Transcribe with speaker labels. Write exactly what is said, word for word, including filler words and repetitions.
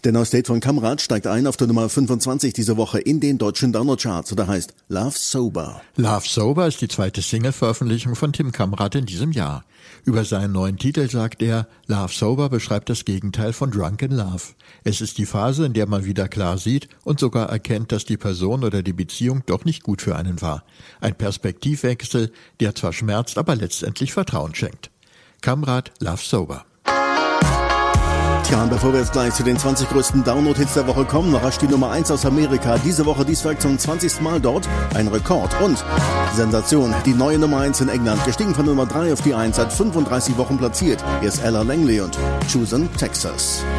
Speaker 1: Der neueste Hit von Kamrat steigt ein auf der Nummer fünfundzwanzig diese Woche in den deutschen Download-Charts. Oder heißt Love Sober.
Speaker 2: Love Sober ist die zweite Single-Veröffentlichung von Tim Kamrat in diesem Jahr. Über seinen neuen Titel sagt er, Love Sober beschreibt das Gegenteil von Drunken Love. Es ist die Phase, in der man wieder klar sieht und sogar erkennt, dass die Person oder die Beziehung doch nicht gut für einen war. Ein Perspektivwechsel, der zwar schmerzt, aber letztendlich Vertrauen schenkt. Kamrat, Love Sober.
Speaker 1: Tja, und bevor wir jetzt gleich zu den zwanzig größten Download-Hits der Woche kommen, rasch die Nummer eins aus Amerika. Diese Woche dies Werk zum zwanzigsten Mal dort. Ein Rekord und Sensation. Die neue Nummer eins in England. Gestiegen von Nummer drei auf die eins, seit fünfunddreißig Wochen platziert. Hier ist Ella Langley und Chosen Texas.